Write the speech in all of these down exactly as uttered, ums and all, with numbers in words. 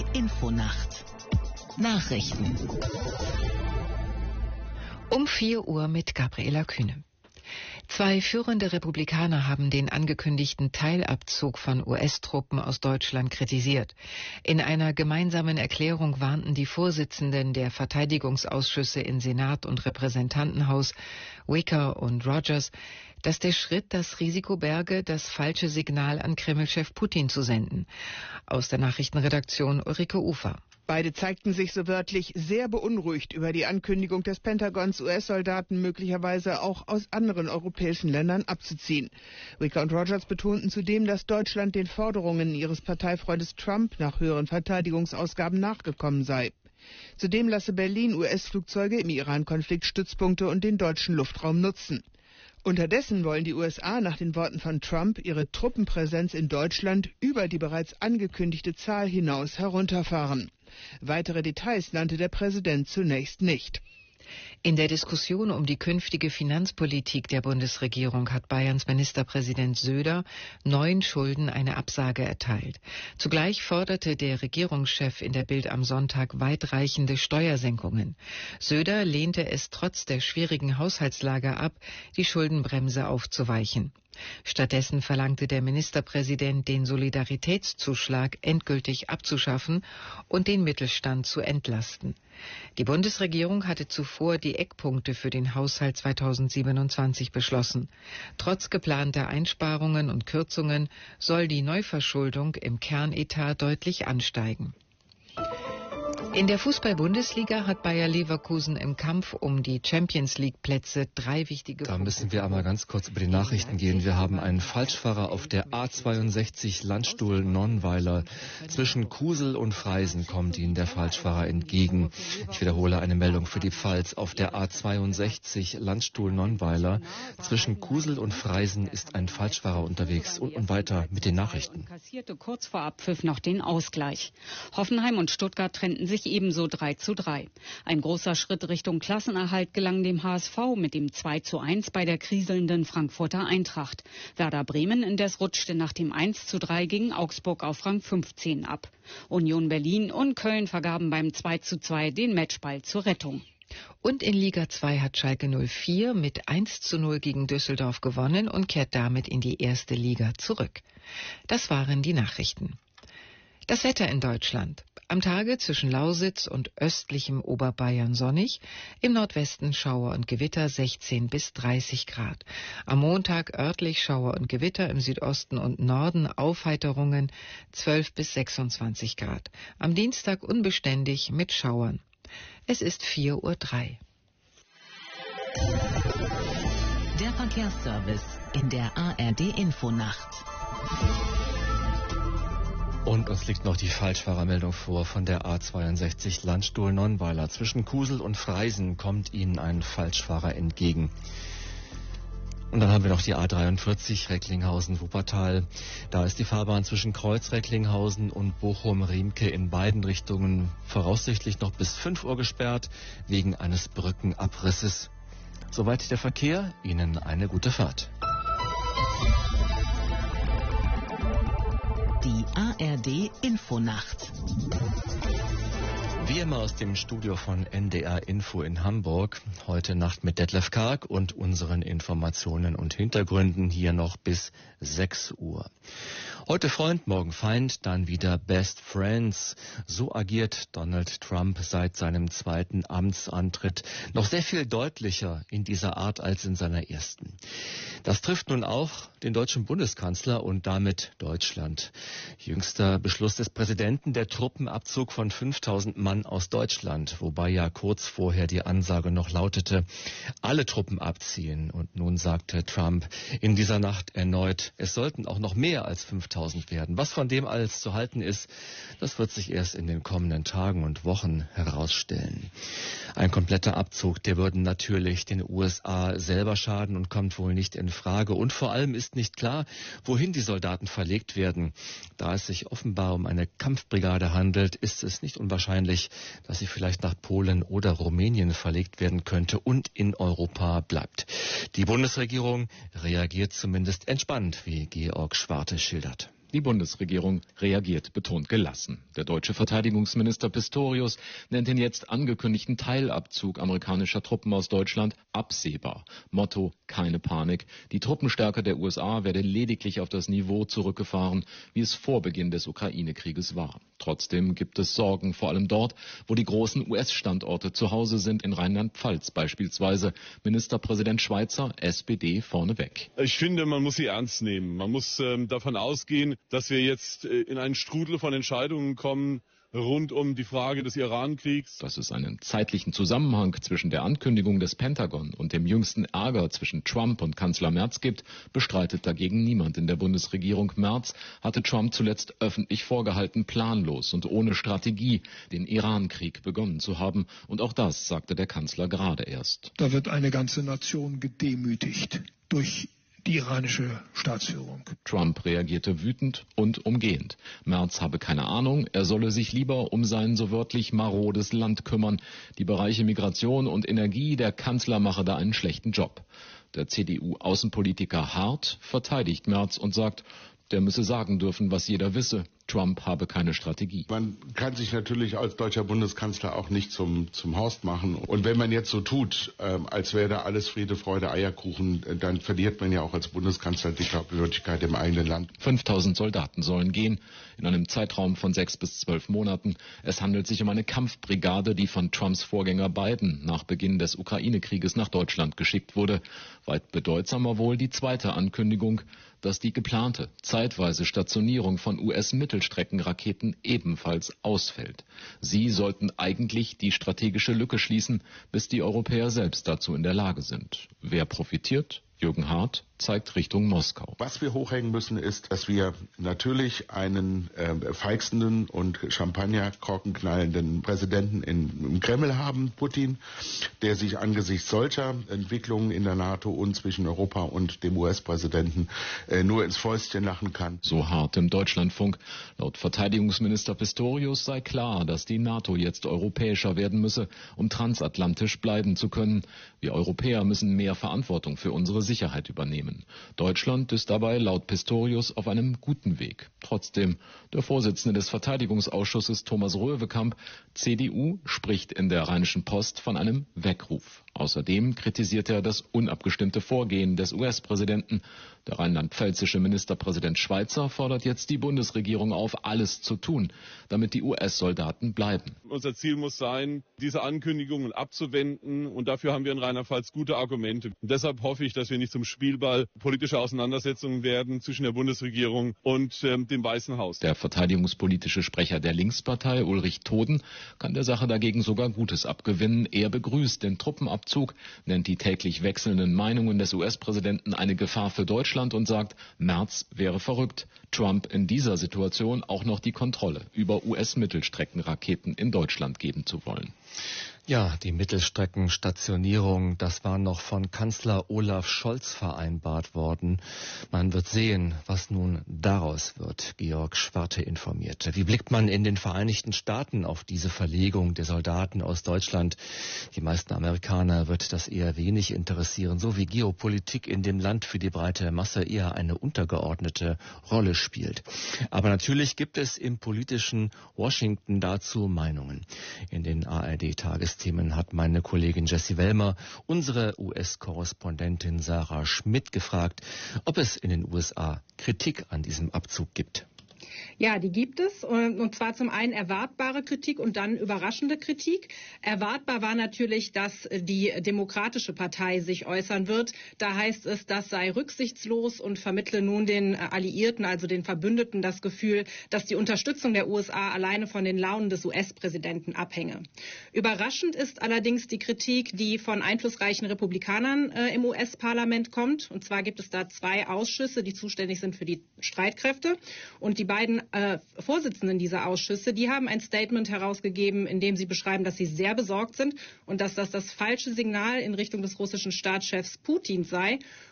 Infonacht Nachrichten um vier Uhr mit Gabriela Kühne. Zwei führende Republikaner haben den angekündigten Teilabzug von U S-Truppen aus Deutschland kritisiert. In einer gemeinsamen Erklärung warnten die Vorsitzenden der Verteidigungsausschüsse in Senat und Repräsentantenhaus, Wicker und Rogers, dass der Schritt das Risiko berge, das falsche Signal an Kreml-Chef Putin zu senden. Aus der Nachrichtenredaktion Ulrike Ufer. Beide zeigten sich so wörtlich sehr beunruhigt über die Ankündigung des Pentagons, U S-Soldaten möglicherweise auch aus anderen europäischen Ländern abzuziehen. Wicker und Rogers betonten zudem, dass Deutschland den Forderungen ihres Parteifreundes Trump nach höheren Verteidigungsausgaben nachgekommen sei. Zudem lasse Berlin U S-Flugzeuge im Iran-Konflikt Stützpunkte und den deutschen Luftraum nutzen. Unterdessen wollen die U S A nach den Worten von Trump ihre Truppenpräsenz in Deutschland über die bereits angekündigte Zahl hinaus herunterfahren. Weitere Details nannte der Präsident zunächst nicht. In der Diskussion um die künftige Finanzpolitik der Bundesregierung hat Bayerns Ministerpräsident Söder neuen Schulden eine Absage erteilt. Zugleich forderte der Regierungschef in der Bild am Sonntag weitreichende Steuersenkungen. Söder lehnte es trotz der schwierigen Haushaltslage ab, die Schuldenbremse aufzuweichen. Stattdessen verlangte der Ministerpräsident, den Solidaritätszuschlag endgültig abzuschaffen und den Mittelstand zu entlasten. Die Bundesregierung hatte zuvor die Eckpunkte für den Haushalt zweitausendsiebenundzwanzig beschlossen. Trotz geplanter Einsparungen und Kürzungen soll die Neuverschuldung im Kernetat deutlich ansteigen. In der Fußball-Bundesliga hat Bayer Leverkusen im Kampf um die Champions-League-Plätze drei wichtige... Da müssen wir einmal ganz kurz über die Nachrichten gehen. Wir haben einen Falschfahrer auf der A zweiundsechzig Landstuhl-Nonnweiler. Zwischen Kusel und Freisen kommt Ihnen der Falschfahrer entgegen. Ich wiederhole eine Meldung für die Pfalz. Auf der A zweiundsechzig Landstuhl-Nonnweiler. Zwischen Kusel und Freisen ist ein Falschfahrer unterwegs. Und, und weiter mit den Nachrichten. Kassierte kurz vor Abpfiff noch den Ausgleich. Hoffenheim und Stuttgart trennten sich ebenso drei zu drei. Ein großer Schritt Richtung Klassenerhalt gelang dem H S V mit dem zwei zu eins bei der kriselnden Frankfurter Eintracht. Werder Bremen indes rutschte nach dem eins zu drei gegen Augsburg auf Rang fünfzehn ab. Union Berlin und Köln vergaben beim zwei zu zwei den Matchball zur Rettung. Und in Liga zwei hat Schalke null vier mit eins zu null gegen Düsseldorf gewonnen und kehrt damit in die erste Liga zurück. Das waren die Nachrichten. Das Wetter in Deutschland. Am Tage zwischen Lausitz und östlichem Oberbayern sonnig, im Nordwesten Schauer und Gewitter sechzehn bis dreißig Grad. Am Montag örtlich Schauer und Gewitter, im Südosten und Norden Aufheiterungen zwölf bis sechsundzwanzig Grad. Am Dienstag unbeständig mit Schauern. Es ist vier Uhr drei. Der Verkehrsservice in der A R D-Infonacht. Und uns liegt noch die Falschfahrermeldung vor von der A zweiundsechzig Landstuhl-Nonnweiler. Zwischen Kusel und Freisen kommt Ihnen ein Falschfahrer entgegen. Und dann haben wir noch die A dreiundvierzig Recklinghausen-Wuppertal. Da ist die Fahrbahn zwischen Kreuz-Recklinghausen und Bochum-Riemke in beiden Richtungen voraussichtlich noch bis fünf Uhr gesperrt wegen eines Brückenabrisses. Soweit der Verkehr. Ihnen eine gute Fahrt. Die A R D-Infonacht. Wie immer aus dem Studio von N D R Info in Hamburg. Heute Nacht mit Detlef Karg und unseren Informationen und Hintergründen hier noch bis sechs Uhr. Heute Freund, morgen Feind, dann wieder Best Friends. So agiert Donald Trump seit seinem zweiten Amtsantritt. Noch sehr viel deutlicher in dieser Art als in seiner ersten. Das trifft nun auch den deutschen Bundeskanzler und damit Deutschland. Jüngster Beschluss des Präsidenten, der Truppenabzug von fünftausend Mann aus Deutschland, wobei ja kurz vorher die Ansage noch lautete, alle Truppen abziehen. Und nun sagte Trump in dieser Nacht erneut, es sollten auch noch mehr als fünftausend werden. Was von dem alles zu halten ist, das wird sich erst in den kommenden Tagen und Wochen herausstellen. Ein kompletter Abzug, der würde natürlich den U S A selber schaden und kommt wohl nicht in Frage. Und vor allem ist nicht klar, wohin die Soldaten verlegt werden. Da es sich offenbar um eine Kampfbrigade handelt, ist es nicht unwahrscheinlich, dass sie vielleicht nach Polen oder Rumänien verlegt werden könnte und in Europa bleibt. Die Bundesregierung reagiert zumindest entspannt, wie Georg Schwarte schildert. Die Bundesregierung reagiert betont gelassen. Der deutsche Verteidigungsminister Pistorius nennt den jetzt angekündigten Teilabzug amerikanischer Truppen aus Deutschland absehbar. Motto: keine Panik. Die Truppenstärke der U S A werde lediglich auf das Niveau zurückgefahren, wie es vor Beginn des Ukraine-Krieges war. Trotzdem gibt es Sorgen, vor allem dort, wo die großen U S-Standorte zu Hause sind, in Rheinland-Pfalz beispielsweise. Ministerpräsident Schweizer, S P D, vorneweg. Ich finde, man muss sie ernst nehmen. Man muss ähm, davon ausgehen, dass wir jetzt äh, in einen Strudel von Entscheidungen kommen rund um die Frage des Iran-Kriegs. Dass es einen zeitlichen Zusammenhang zwischen der Ankündigung des Pentagon und dem jüngsten Ärger zwischen Trump und Kanzler Merz gibt, bestreitet dagegen niemand in der Bundesregierung. Merz hatte Trump zuletzt öffentlich vorgehalten, planlos und ohne Strategie den Iran-Krieg begonnen zu haben. Und auch das sagte der Kanzler gerade erst. Da wird eine ganze Nation gedemütigt durch die iranische Staatsführung. Trump reagierte wütend und umgehend. Merz habe keine Ahnung, er solle sich lieber um sein so wörtlich marodes Land kümmern. Die Bereiche Migration und Energie, der Kanzler mache da einen schlechten Job. Der C D U-Außenpolitiker Hart verteidigt Merz und sagt, der müsse sagen dürfen, was jeder wisse. Trump habe keine Strategie. Man kann sich natürlich als deutscher Bundeskanzler auch nicht zum, zum Horst machen. Und wenn man jetzt so tut, äh, als wäre da alles Friede, Freude, Eierkuchen, äh, dann verliert man ja auch als Bundeskanzler die Glaubwürdigkeit im eigenen Land. fünftausend Soldaten sollen gehen, in einem Zeitraum von sechs bis zwölf Monaten. Es handelt sich um eine Kampfbrigade, die von Trumps Vorgänger Biden nach Beginn des Ukraine-Krieges nach Deutschland geschickt wurde. Weit bedeutsamer wohl die zweite Ankündigung, dass die geplante zeitweise Stationierung von U S-Mittelstreckenraketen ebenfalls ausfällt. Sie sollten eigentlich die strategische Lücke schließen, bis die Europäer selbst dazu in der Lage sind. Wer profitiert? Jürgen Hart zeigt Richtung Moskau. Was wir hochhängen müssen, ist, dass wir natürlich einen äh, feixenden und Champagnerkorkenknallenden Präsidenten in, im Kreml haben, Putin, der sich angesichts solcher Entwicklungen in der NATO und zwischen Europa und dem U S-Präsidenten äh, nur ins Fäustchen lachen kann. So Hart im Deutschlandfunk. Laut Verteidigungsminister Pistorius sei klar, dass die NATO jetzt europäischer werden müsse, um transatlantisch bleiben zu können. Wir Europäer müssen mehr Verantwortung für unsere Sicherheit übernehmen. Deutschland ist dabei laut Pistorius auf einem guten Weg. Trotzdem, der Vorsitzende des Verteidigungsausschusses Thomas Röwekamp, C D U, spricht in der Rheinischen Post von einem Weckruf. Außerdem kritisiert er das unabgestimmte Vorgehen des U S-Präsidenten. Der rheinland-pfälzische Ministerpräsident Schweizer fordert jetzt die Bundesregierung auf, alles zu tun, damit die U S-Soldaten bleiben. Unser Ziel muss sein, diese Ankündigungen abzuwenden. Und dafür haben wir in Rheinland-Pfalz gute Argumente. Und deshalb hoffe ich, dass wir nicht zum Spielball politischer Auseinandersetzungen werden zwischen der Bundesregierung und ähm, dem Weißen Haus. Der verteidigungspolitische Sprecher der Linkspartei, Ulrich Toden, kann der Sache dagegen sogar Gutes abgewinnen. Er begrüßt den Truppenabzug, nennt die täglich wechselnden Meinungen des U S-Präsidenten eine Gefahr für Deutschland und sagt, Merz wäre verrückt, Trump in dieser Situation auch noch die Kontrolle über U S-Mittelstreckenraketen in Deutschland geben zu wollen. Ja, die Mittelstreckenstationierung, das war noch von Kanzler Olaf Scholz vereinbart worden. Man wird sehen, was nun daraus wird. Georg Schwarte informiert. Wie blickt man in den Vereinigten Staaten auf diese Verlegung der Soldaten aus Deutschland? Die meisten Amerikaner wird das eher wenig interessieren, so wie Geopolitik in dem Land für die breite Masse eher eine untergeordnete Rolle spielt. Aber natürlich gibt es im politischen Washington dazu Meinungen. In den A R D-Tagesthemen hat meine Kollegin Jessie Wellmer unsere U S-Korrespondentin Sarah Schmidt gefragt, ob es in den U S A Kritik an diesem Abzug gibt. Ja, die gibt es. Und zwar zum einen erwartbare Kritik und dann überraschende Kritik. Erwartbar war natürlich, dass die Demokratische Partei sich äußern wird. Da heißt es, das sei rücksichtslos und vermittle nun den Alliierten, also den Verbündeten, das Gefühl, dass die Unterstützung der U S A alleine von den Launen des U S-Präsidenten abhänge. Überraschend ist allerdings die Kritik, die von einflussreichen Republikanern äh, im U S-Parlament kommt. Und zwar gibt es da zwei Ausschüsse, die zuständig sind für die Streitkräfte. Und die beiden äh, Vorsitzenden dieser Ausschüsse, die haben ein Statement herausgegeben, in dem sie beschreiben, dass sie sehr besorgt sind und dass das das falsche Signal in Richtung des russischen Staatschefs Putin sei.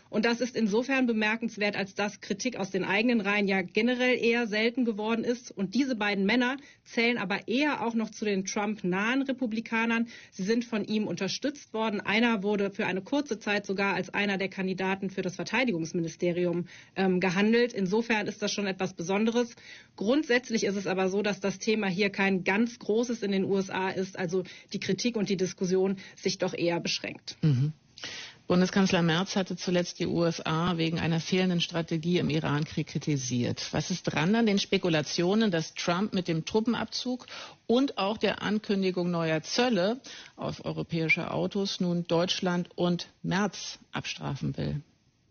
Und das ist insofern bemerkenswert, als dass Kritik aus den eigenen Reihen ja generell eher selten geworden ist. Und diese beiden Männer zählen aber eher auch noch zu den Trump-nahen Republikanern. Sie sind von ihm unterstützt worden. Einer wurde für eine kurze Zeit sogar als einer der Kandidaten für das Verteidigungsministerium ähm, gehandelt. Insofern ist das schon etwas Besonderes. Grundsätzlich ist es aber so, dass das Thema hier kein ganz großes in den U S A ist, also die Kritik und die Diskussion sich doch eher beschränkt. Mhm. Bundeskanzler Merz hatte zuletzt die U S A wegen einer fehlenden Strategie im Iran-Krieg kritisiert. Was ist dran an den Spekulationen, dass Trump mit dem Truppenabzug und auch der Ankündigung neuer Zölle auf europäische Autos nun Deutschland und Merz abstrafen will?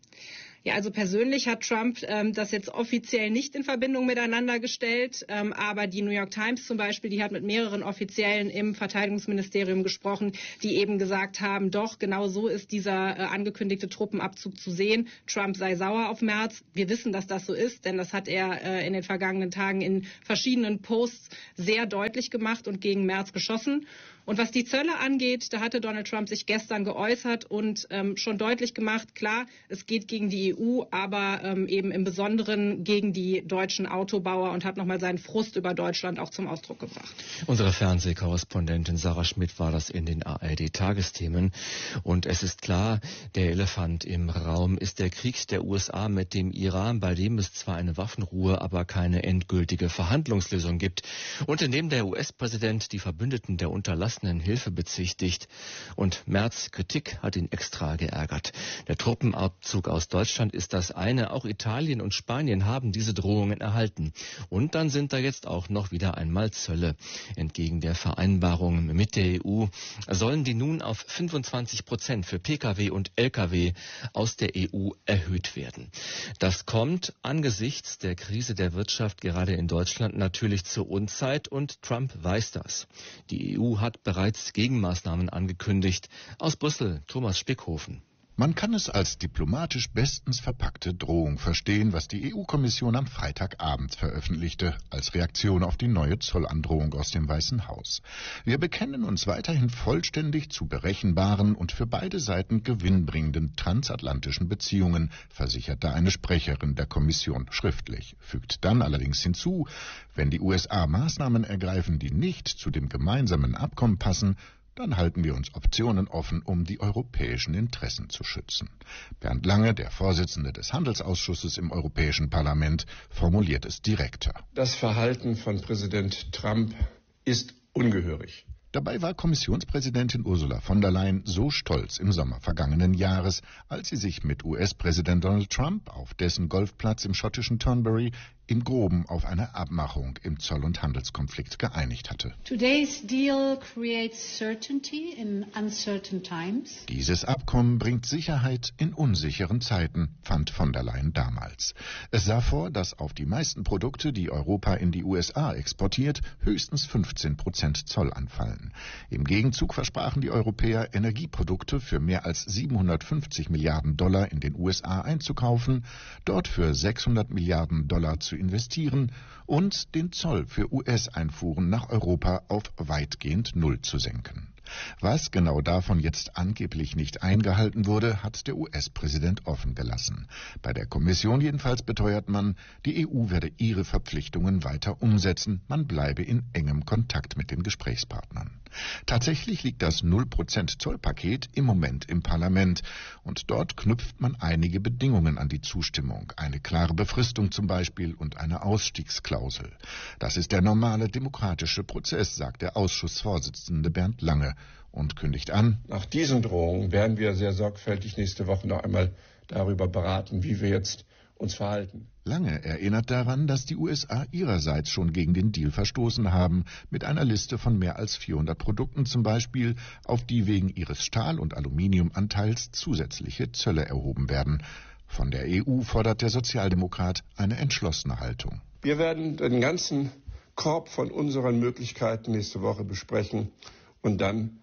Ja, also persönlich hat Trump ähm, das jetzt offiziell nicht in Verbindung miteinander gestellt. Ähm, aber die New York Times zum Beispiel, die hat mit mehreren Offiziellen im Verteidigungsministerium gesprochen, die eben gesagt haben, doch, genau so ist dieser äh, angekündigte Truppenabzug zu sehen. Trump sei sauer auf Merz. Wir wissen, dass das so ist, denn das hat er äh, in den vergangenen Tagen in verschiedenen Posts sehr deutlich gemacht und gegen Merz geschossen. Und was die Zölle angeht, da hatte Donald Trump sich gestern geäußert und ähm, schon deutlich gemacht, klar, es geht gegen die E U, aber ähm, eben im Besonderen gegen die deutschen Autobauer und hat nochmal seinen Frust über Deutschland auch zum Ausdruck gebracht. Unsere Fernsehkorrespondentin Sarah Schmidt war das in den A R D-Tagesthemen. Und es ist klar, der Elefant im Raum ist der Krieg der U S A mit dem Iran, bei dem es zwar eine Waffenruhe, aber keine endgültige Verhandlungslösung gibt. Und in dem der U S-Präsident die Verbündeten der unterlassenen Hilfe bezichtigt. Und Merz' Kritik hat ihn extra geärgert. Der Truppenabzug aus Deutschland ist das eine. Auch Italien und Spanien haben diese Drohungen erhalten. Und dann sind da jetzt auch noch wieder einmal Zölle. Entgegen der Vereinbarung mit der E U sollen die nun auf fünfundzwanzig Prozent für Pkw und Lkw aus der E U erhöht werden. Das kommt angesichts der Krise der Wirtschaft gerade in Deutschland natürlich zur Unzeit und Trump weiß das. Die E U hat bereits Gegenmaßnahmen angekündigt. Aus Brüssel, Thomas Spickhofen. Man kann es als diplomatisch bestens verpackte Drohung verstehen, was die E U-Kommission am Freitagabend veröffentlichte, als Reaktion auf die neue Zollandrohung aus dem Weißen Haus. Wir bekennen uns weiterhin vollständig zu berechenbaren und für beide Seiten gewinnbringenden transatlantischen Beziehungen, versicherte eine Sprecherin der Kommission schriftlich, fügt dann allerdings hinzu, wenn die U S A Maßnahmen ergreifen, die nicht zu dem gemeinsamen Abkommen passen, dann halten wir uns Optionen offen, um die europäischen Interessen zu schützen. Bernd Lange, der Vorsitzende des Handelsausschusses im Europäischen Parlament, formuliert es direkter. Das Verhalten von Präsident Trump ist ungehörig. Dabei war Kommissionspräsidentin Ursula von der Leyen so stolz im Sommer vergangenen Jahres, als sie sich mit U S-Präsident Donald Trump auf dessen Golfplatz im schottischen Turnberry im Groben auf eine Abmachung im Zoll- und Handelskonflikt geeinigt hatte. Today's deal creates certainty in uncertain times. Dieses Abkommen bringt Sicherheit in unsicheren Zeiten, fand von der Leyen damals. Es sah vor, dass auf die meisten Produkte, die Europa in die U S A exportiert, höchstens fünfzehn Prozent Zoll anfallen. Im Gegenzug versprachen die Europäer, Energieprodukte für mehr als siebenhundertfünfzig Milliarden Dollar in den U S A einzukaufen, dort für sechshundert Milliarden Dollar zu investieren und den Zoll für U S-Einfuhren nach Europa auf weitgehend Null zu senken. Was genau davon jetzt angeblich nicht eingehalten wurde, hat der U S-Präsident offen gelassen. Bei der Kommission jedenfalls beteuert man, die E U werde ihre Verpflichtungen weiter umsetzen, man bleibe in engem Kontakt mit den Gesprächspartnern. Tatsächlich liegt das null Prozent Zollpaket im Moment im Parlament und dort knüpft man einige Bedingungen an die Zustimmung, eine klare Befristung zum Beispiel und eine Ausstiegsklausel. Das ist der normale demokratische Prozess, sagt der Ausschussvorsitzende Bernd Lange und kündigt an: Nach diesen Drohungen werden wir sehr sorgfältig nächste Woche noch einmal darüber beraten, wie wir jetzt uns verhalten. Lange erinnert daran, dass die U S A ihrerseits schon gegen den Deal verstoßen haben, mit einer Liste von mehr als vierhundert Produkten zum Beispiel, auf die wegen ihres Stahl- und Aluminiumanteils zusätzliche Zölle erhoben werden. Von der E U fordert der Sozialdemokrat eine entschlossene Haltung. Wir werden den ganzen Korb von unseren Möglichkeiten nächste Woche besprechen und dann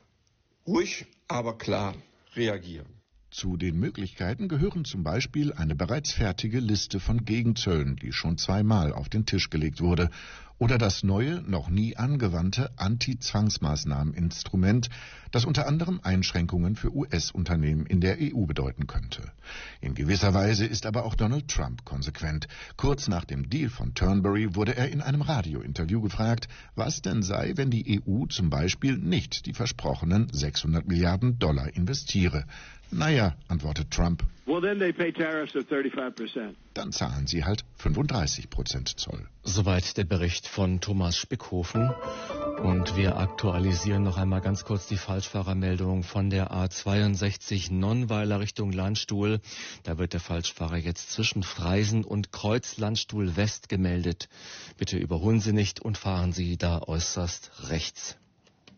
ruhig, aber klar reagieren. Zu den Möglichkeiten gehören zum Beispiel eine bereits fertige Liste von Gegenzöllen, die schon zweimal auf den Tisch gelegt wurde, Oder das neue, noch nie angewandte Anti-Zwangsmaßnahmen-Instrument, das unter anderem Einschränkungen für U S-Unternehmen in der E U bedeuten könnte. In gewisser Weise ist aber auch Donald Trump konsequent. Kurz nach dem Deal von Turnberry wurde er in einem Radiointerview gefragt, was denn sei, wenn die E U zum Beispiel nicht die versprochenen sechshundert Milliarden Dollar investiere. Naja, antwortet Trump, well, then they pay tariffs of thirty-five percent. Dann zahlen sie halt fünfunddreißig Prozent Zoll. Soweit der Bericht von Thomas Spickhofen. Und wir aktualisieren noch einmal ganz kurz die Falschfahrermeldung von der A zweiundsechzig Nonnweiler Richtung Landstuhl. Da wird der Falschfahrer jetzt zwischen Freisen und Kreuz Landstuhl West gemeldet. Bitte überholen Sie nicht und fahren Sie da äußerst rechts.